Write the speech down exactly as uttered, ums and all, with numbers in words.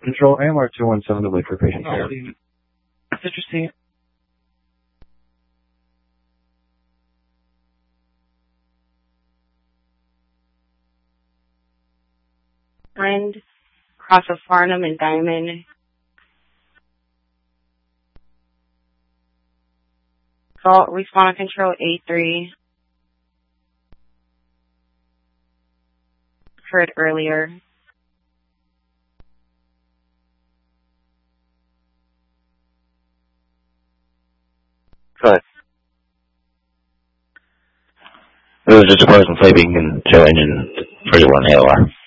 Control A M R two one seven to wait for patient care. Citrusy. Friend, cross of Farnham and Diamond. Salt, respond control A three. Heard earlier. Good. It was just a person sleeping and show engine three one A O R.